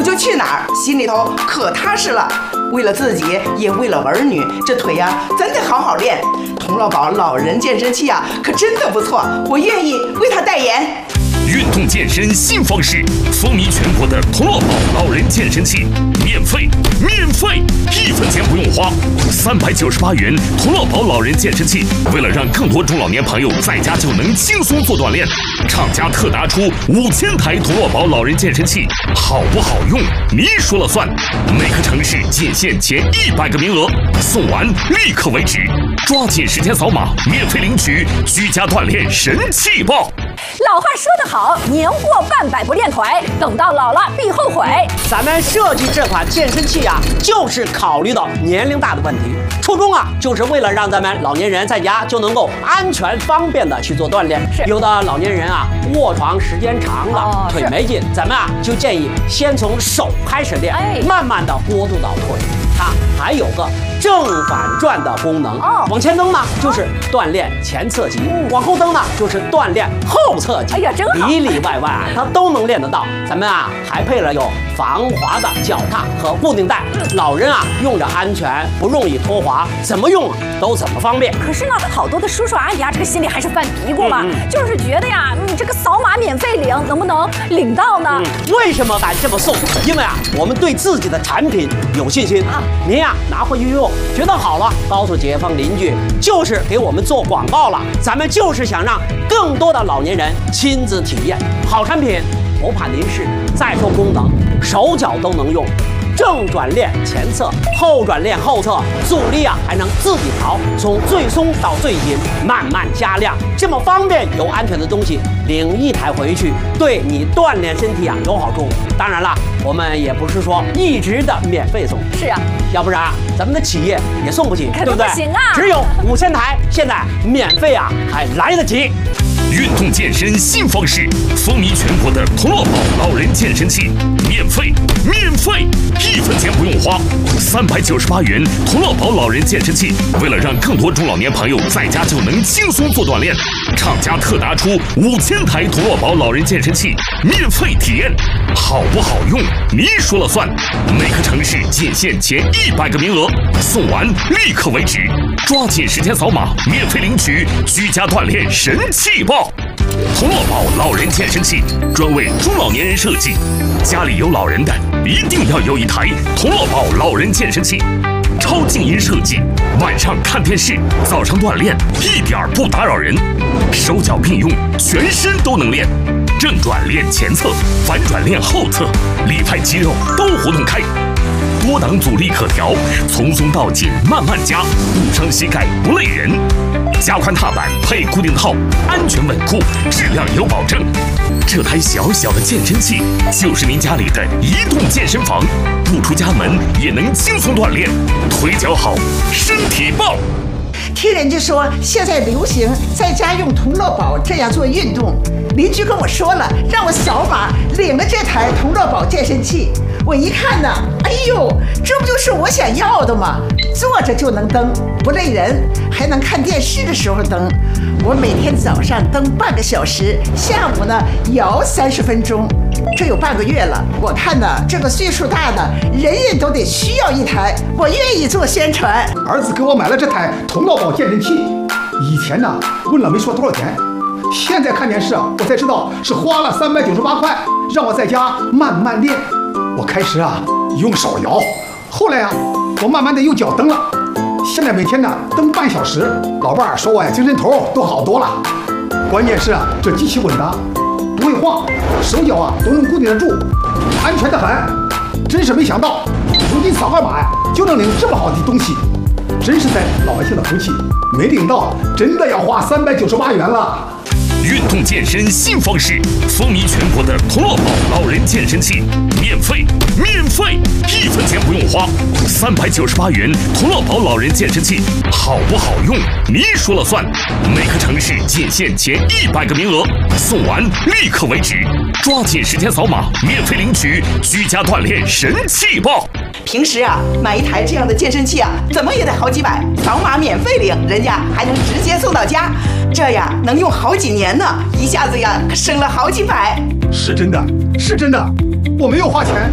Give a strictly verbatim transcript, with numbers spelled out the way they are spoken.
就去哪儿，心里头可踏实了。为了自己，也为了儿女，这腿呀、啊、真得好好练。童乐宝老人健身器啊，可真的不错，我愿意为他代言。 运动健身新方式，风靡全国的童乐宝老人健身器，免费，免费，一分钱不用花，三百九十八元童乐宝老人健身器。为了让更多中老年朋友在家就能轻松做锻炼，厂家特拿出五千台童乐宝老人健身器，好不好用你说了算。每个城市仅限前一百个名额，送完立刻为止，抓紧时间扫码，免费领取居家锻炼神器包。 老话说得好，年过半百不练腿，等到老了必后悔。 咱们设计这款健身器啊，就是考虑到年龄大的问题，初衷啊，就是为了让咱们老年人在家就能够安全方便的去做锻炼。 是有的老年人啊，卧床时间长了， 哦、 腿没劲，咱们啊就建议先从手开始练， 哎、 慢慢的过渡到腿。它还有个正反转的功能， 哦， 往前蹬呢就是锻炼前侧肌，嗯、往后蹬呢就是锻炼后侧肌。 哎呀，真好， 里里外外啊，它都能练得到。咱们啊还配了有防滑的脚踏和固定带，嗯、老人啊用着安全，不容易脱滑，怎么用都怎么方便。 可是呢，好多的叔叔阿姨啊，这个心里还是犯嘀咕嘛， 嗯嗯、 就是觉得呀，你这个扫码免费领，能不能领到呢？ 嗯、为什么敢这么送？因为啊，我们对自己的产品有信心啊。您呀拿回去用，觉得好了，告诉街坊邻居，就是给我们做广告了。咱们就是想让更多的老年人亲自体验好产品，不怕您是。再说功能，手脚都能用。正转练前侧，后转练后侧，阻力啊还能自己调，从最松到最紧，慢慢加量，这么方便又安全的东西，领一台回去，对你锻炼身体啊有好处。当然了，我们也不是说一直的免费送， 是啊， 要不然啊咱们的企业也送不起，对不对？ 不行啊， 只有五千台，现在免费啊还来得及。 运动健身新方式，风靡全国的童乐宝老人健身器，免费，免费，一分钱不用花，三百九十八元童乐宝老人健身器。为了让更多中老年朋友在家就能轻松做锻炼，厂家特拿出五千台童乐宝老人健身器，免费体验，好不好用你说了算。每个城市仅限前一百个名额，送完立刻为止，抓紧时间扫码，免费领取居家锻炼神器包。童乐宝老人健身器专为中老年人设计，家里有老人的一定要有一台童乐宝老人健身器。超静音设计，晚上看电视，早上锻炼，一点不打扰人。手脚并用，全身都能练。正转练前侧，反转练后侧，里派肌肉都活动开。多档阻力可调，从松到紧慢慢加，不伤膝盖不累人。加宽踏板配固定套，安全稳固，质量有保证。这台小小的健身器就是您家里的移动健身房，不出家门也能轻松锻炼，腿脚好，身体棒。 听人家说现在流行在家用童乐宝这样做运动，邻居跟我说了，让我扫码领了这台童乐宝健身器。我一看呢，哎呦，这不就是我想要的吗？坐着就能蹬，不累人，还能看电视的时候蹬。我每天早上蹬半个小时，下午呢摇三十分钟，这有半个月了。我看呢，这个岁数大的人人都得需要一台，我愿意做宣传。 儿子给我买了这台童乐宝健身器，以前呢问了没说多少钱，现在看电视啊，我才知道是花了三百九十八块，让我在家慢慢练。我开始啊用手摇，后来啊我慢慢的用脚蹬了，现在每天呢蹬半小时。老伴儿说我呀精神头都好多了。关键是啊这机器稳当，不会晃，手脚啊都能固定得住，安全的很。真是没想到，如今扫个码呀就能领这么好的东西，真是在老百姓的福气。没领到真的要花三百九十八元了。 运动健身新方式，风靡全国的童乐宝老人健身器，免费，免费，一分钱不用花，三百九十八元童乐宝老人健身器，好不好用你说了算。每个城市仅限前一百个名额，送完立刻为止，抓紧时间扫码，免费领取居家锻炼神器包。 平时啊，买一台这样的健身器啊，怎么也得好几百，扫码免费领，人家还能直接送到家，这呀能用好几年呢，一下子呀可省了好几百。 是真的，是真的，我没有花钱，